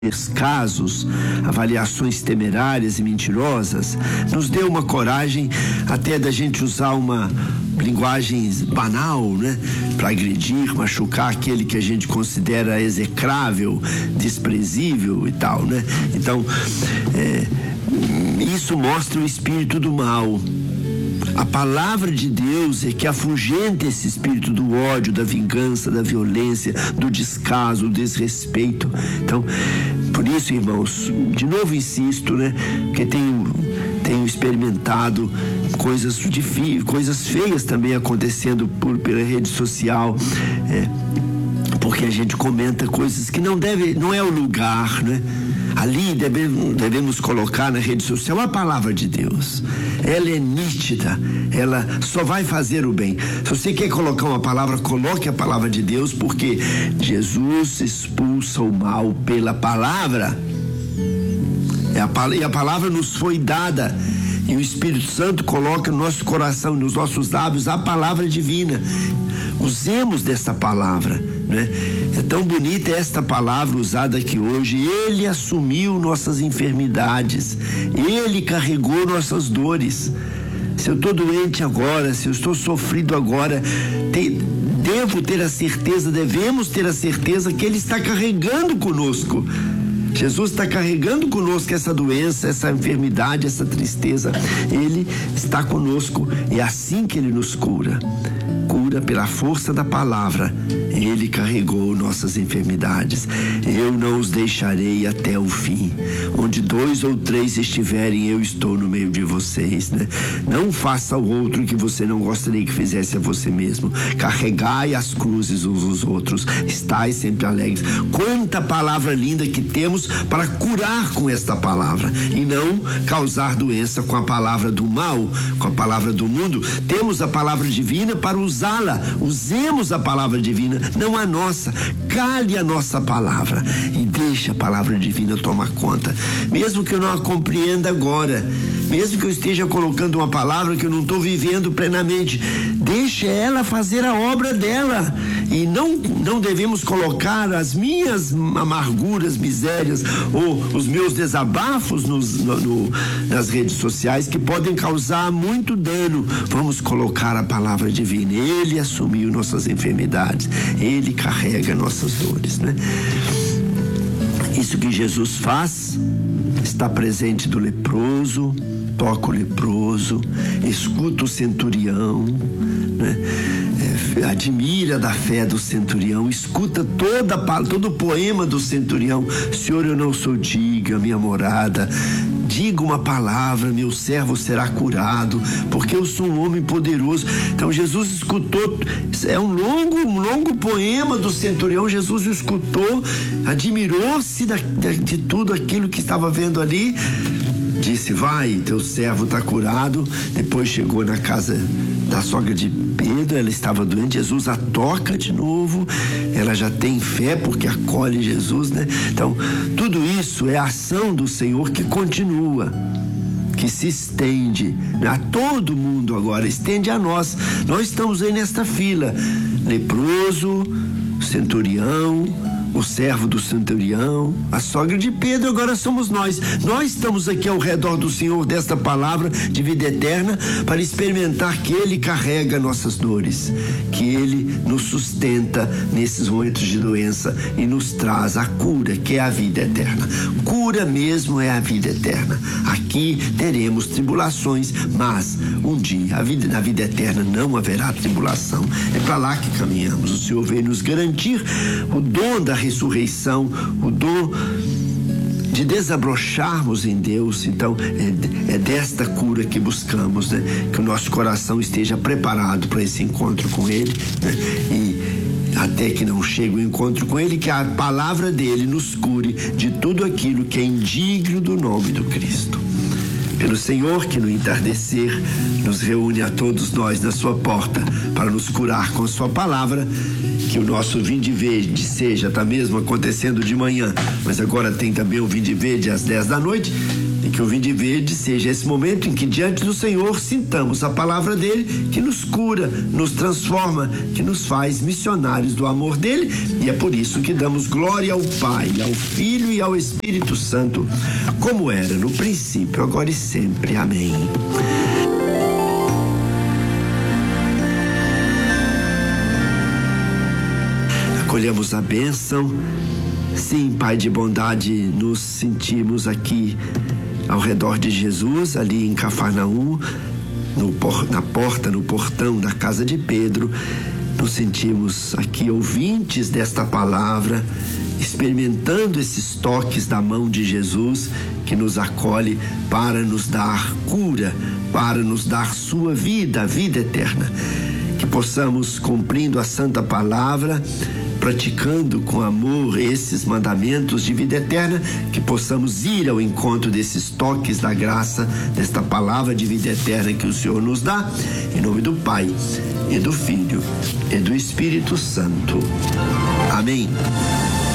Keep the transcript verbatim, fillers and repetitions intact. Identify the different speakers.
Speaker 1: casos, avaliações temerárias e mentirosas, nos deu uma coragem até da gente usar uma linguagem banal, né, para agredir, machucar aquele que a gente considera execrável, desprezível e tal, né? Então, é, isso mostra o espírito do mal. A palavra de Deus é que afugenta esse espírito do ódio, da vingança, da violência, do descaso, do desrespeito. Então, por isso, irmãos, de novo insisto, né? Porque tenho, tenho experimentado coisas difíceis, coisas feias também acontecendo por, pela rede social, é, porque a gente comenta coisas que não deve, não é o lugar, né? Ali devemos, devemos colocar na rede social a palavra de Deus. Ela é nítida, ela só vai fazer o bem. Se você quer colocar uma palavra, coloque a palavra de Deus, porque Jesus expulsa o mal pela palavra. E a palavra nos foi dada, e o Espírito Santo coloca no nosso coração, nos nossos lábios, a palavra divina. Usemos dessa palavra, né? É tão bonita esta palavra usada aqui hoje. Ele assumiu nossas enfermidades, Ele carregou nossas dores. Se eu estou doente agora, se eu estou sofrido agora, te, devo ter a certeza, devemos ter a certeza que Ele está carregando conosco. Jesus está carregando conosco essa doença, essa enfermidade, essa tristeza. Ele está conosco, e é assim que Ele nos cura. Cura pela força da palavra. Ele carregou nossas enfermidades. Eu não os deixarei até o fim. Onde dois ou três estiverem, eu estou no meio de vocês, né? Não faça ao outro que você não gostaria que fizesse a você mesmo. Carregai as cruzes uns dos outros. Estais sempre alegres. Quanta palavra linda que temos para curar com esta palavra, e não causar doença com a palavra do mal, com a palavra do mundo. Temos a palavra divina para usá-la. Usemos a palavra divina, não a nossa. Cale a nossa palavra e deixe a palavra divina tomar conta. Mesmo que eu não a compreenda agora, mesmo que eu esteja colocando uma palavra que eu não estou vivendo plenamente, deixe ela fazer a obra dela. E não, não devemos colocar as minhas amarguras, misérias ou os meus desabafos nos, no, no, nas redes sociais, que podem causar muito dano. Vamos colocar a palavra divina. Ele assumiu nossas enfermidades, Ele carrega nossas dores, né? Isso que Jesus faz, está presente do leproso, toca o leproso, escuta o centurião, né? É, admira da fé do centurião, escuta toda, todo o poema do centurião. Senhor, eu não sou digno, a minha morada, diga uma palavra, meu servo será curado, porque eu sou um homem poderoso. Então Jesus escutou, é um longo, um longo poema do centurião. Jesus o escutou, admirou-se da, de, de tudo aquilo que estava vendo ali, disse: vai, teu servo está curado. Depois chegou na casa da sogra de Pedro, ela estava doente, Jesus a toca de novo, ela já tem fé porque acolhe Jesus, né? Então, tudo isso é a ação do Senhor que continua, que se estende a todo mundo agora, estende a nós. Nós estamos aí nesta fila, leproso, centurião, o servo do centurião, a sogra de Pedro, agora somos nós. Nós estamos aqui ao redor do Senhor, desta palavra de vida eterna, para experimentar que Ele carrega nossas dores, que Ele nos sustenta nesses momentos de doença e nos traz a cura, que é a vida eterna. Cura mesmo é a vida eterna. Aqui teremos tribulações, mas um dia, a vida, na vida eterna não haverá tribulação. É para lá que caminhamos. O Senhor veio nos garantir o dom da ressurreição, o dom de desabrocharmos em Deus. Então é, é desta cura que buscamos, né? Que o nosso coração esteja preparado para esse encontro com Ele, né? E até que não chegue o encontro com Ele, que a palavra dele nos cure de tudo aquilo que é indigno do nome do Cristo. Pelo Senhor, que no entardecer nos reúne a todos nós na sua porta para nos curar com sua palavra, que o nosso vinde verde seja, tá mesmo acontecendo de manhã, mas agora tem também o vinde verde às dez da noite, e que o Vinde Verde seja esse momento em que diante do Senhor sintamos a palavra dele, que nos cura, nos transforma, que nos faz missionários do amor dele, e é por isso que damos glória ao Pai, ao Filho e ao Espírito Santo, como era no princípio, agora e sempre. Amém. Acolhemos a bênção. Sim, Pai de bondade, nos sentimos aqui ao redor de Jesus, ali em Cafarnaum, no, na porta, no portão da casa de Pedro. Nos sentimos aqui ouvintes desta palavra, experimentando esses toques da mão de Jesus que nos acolhe para nos dar cura, para nos dar sua vida, a vida eterna. Que possamos, cumprindo a santa palavra, praticando com amor esses mandamentos de vida eterna, que possamos ir ao encontro desses toques da graça, desta palavra de vida eterna que o Senhor nos dá, em nome do Pai, e do Filho, e do Espírito Santo. Amém.